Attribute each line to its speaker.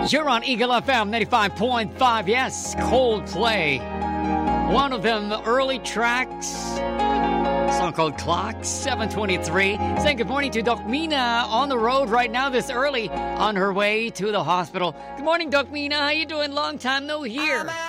Speaker 1: You're on Eagle FM 95.5. Yes, Coldplay. One of them early tracks. A song called Clock, 7:23. Saying good morning to Doc Mina on the road right now this early on her way to the hospital. Good morning, Doc Mina. How you doing? Long time no hear.